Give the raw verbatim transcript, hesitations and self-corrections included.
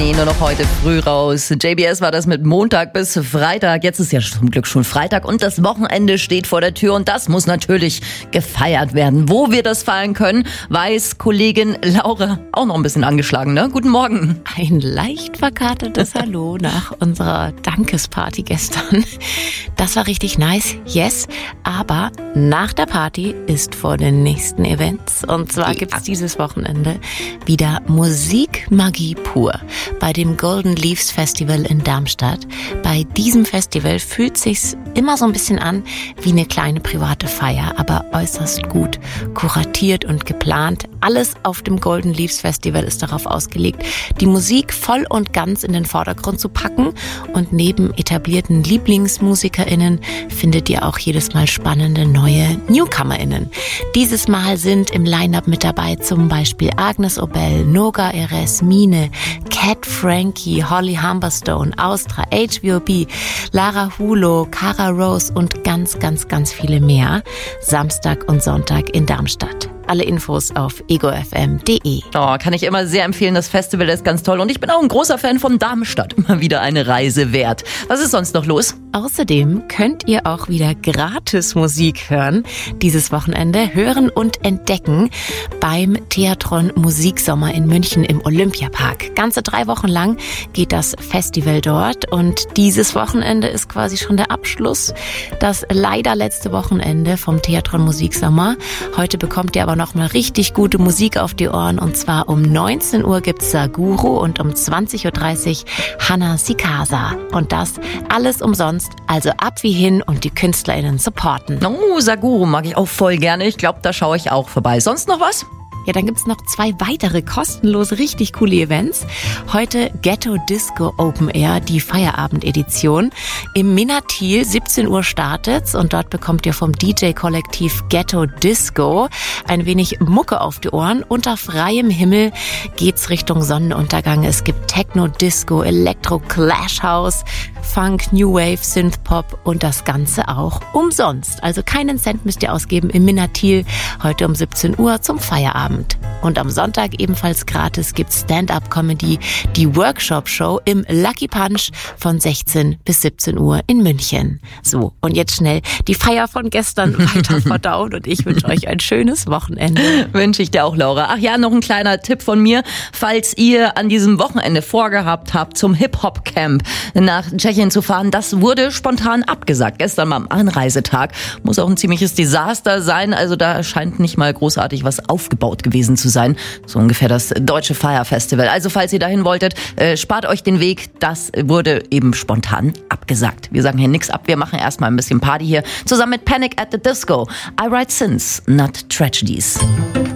eh nur noch heute früh raus. J B S war das mit Montag bis Freitag. Jetzt ist ja zum Glück schon Freitag und das Wochenende steht vor der Tür und das muss natürlich gefeiert werden. Wo wir das feiern können, weiß Kollegin Laura auch noch ein bisschen angeschlagen, ne? Guten Morgen. Ein leicht verkatertes Hallo nach unserer Dankesparty gestern. Das war richtig nice, yes. Aber nach der Party ist vor den nächsten Events. Und zwar Ja. gibt's dieses Wochenende wieder Musikmagie pur bei dem Golden Leaves Festival in Darmstadt. Bei diesem Festival fühlt sich's immer so ein bisschen an wie eine kleine private Feier, aber äußerst gut kuratiert und geplant. Alles auf dem Golden Leaves Festival ist darauf ausgelegt, die Musik voll und ganz in den Vordergrund zu packen. Und neben etablierten LieblingsmusikerInnen findet ihr auch jedes Mal spannende neue NewcomerInnen. Dieses Mal sind im Line-Up mit dabei zum Beispiel Agnes Obel, Noga Erez, Mine, Cat Frankie, Holly Humberstone, Austra, H V O B, Lara Hulo, Cara Rose und ganz, ganz, ganz viele mehr. Samstag und Sonntag in Darmstadt. Alle Infos auf ego f m punkt d e. Oh, kann ich immer sehr empfehlen. Das Festival ist ganz toll und ich bin auch ein großer Fan von Darmstadt. Immer wieder eine Reise wert. Was ist sonst noch los? Außerdem könnt ihr auch wieder gratis Musik hören. Dieses Wochenende hören und entdecken beim Theatron Musiksommer in München im Olympiapark. Ganze drei Wochen lang geht das Festival dort und dieses Wochenende ist quasi schon der Abschluss. Das leider letzte Wochenende vom Theatron Musiksommer. Heute bekommt ihr aber noch mal richtig gute Musik auf die Ohren und zwar um neunzehn Uhr gibt's Saguro und um zwanzig Uhr dreißig Hannah Sikasa. Und das alles umsonst, also ab wie hin und die KünstlerInnen supporten. Oh, Saguro mag ich auch voll gerne. Ich glaube, da schaue ich auch vorbei. Sonst noch was? Ja, dann gibt's noch zwei weitere kostenlose, richtig coole Events. Heute Ghetto Disco Open Air, die Feierabend-Edition. Im Minatil, siebzehn Uhr startet's und dort bekommt ihr vom D J-Kollektiv Ghetto Disco ein wenig Mucke auf die Ohren. Unter freiem Himmel geht's Richtung Sonnenuntergang. Es gibt Techno, Disco, Elektro, Clash House, Funk, New Wave, Synthpop und das Ganze auch umsonst. Also keinen Cent müsst ihr ausgeben im Minatil heute um siebzehn Uhr zum Feierabend. Und am Sonntag ebenfalls gratis gibt's Stand-Up-Comedy, die Workshop-Show im Lucky Punch von sechzehn bis siebzehn Uhr in München. So, und jetzt schnell die Feier von gestern weiter verdauen und ich wünsche euch ein schönes Wochenende. Wünsche ich dir auch, Laura. Ach ja, noch ein kleiner Tipp von mir. Falls ihr an diesem Wochenende vorgehabt habt, zum Hip-Hop-Camp nach Tschechien zu fahren, das wurde spontan abgesagt. Gestern mal am Anreisetag. Muss auch ein ziemliches Desaster sein. Also da scheint nicht mal großartig was aufgebaut gewesen zu sein. So ungefähr das Deutsche Fire Festival. Also falls ihr dahin wolltet, äh, spart euch den Weg. Das wurde eben spontan abgesagt. Wir sagen hier nichts ab. Wir machen erstmal ein bisschen Party hier. Zusammen mit Panic at the Disco. I write sins, not tragedies.